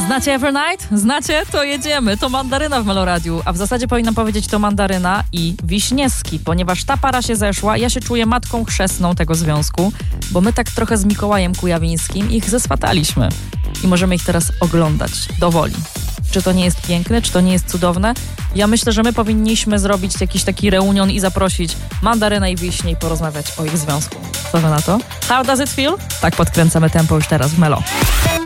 Znacie Evernight? Znacie? To jedziemy. To Mandaryna w Meloradiu. A w zasadzie powinnam powiedzieć to Mandaryna i Wiśniewski, ponieważ ta para się zeszła. Ja się czuję matką chrzestną tego związku, bo my tak trochę z Mikołajem Kujawińskim ich zeswataliśmy. I możemy ich teraz oglądać do woli. Czy to nie jest piękne? Czy to nie jest cudowne? Ja myślę, że my powinniśmy zrobić jakiś taki reunion i zaprosić Mandarynę i Wiśnie i porozmawiać o ich związku. Co wy na to? How does it feel? Tak podkręcamy tempo już teraz w Melo.